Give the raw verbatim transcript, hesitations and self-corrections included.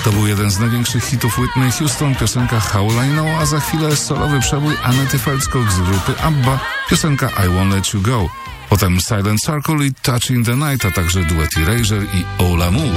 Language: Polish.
To był jeden z największych hitów Whitney Houston, piosenka How I Know, a za chwilę solowy przebój Anety Feldskog z grupy ABBA, piosenka I Won't Let You Go. Potem Silent Circle i Touching the Night, a także duet Erasure i All Amour.